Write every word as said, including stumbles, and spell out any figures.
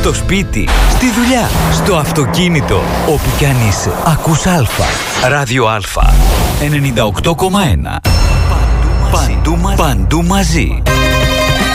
στο σπίτι, στη δουλειά, στο αυτοκίνητο, όπου κι αν είσαι. Ακούς Αλφα. Ράδιο Αλφα. ενενήντα οκτώ κόμμα ένα. Παντού μαζί. Παντού μαζί.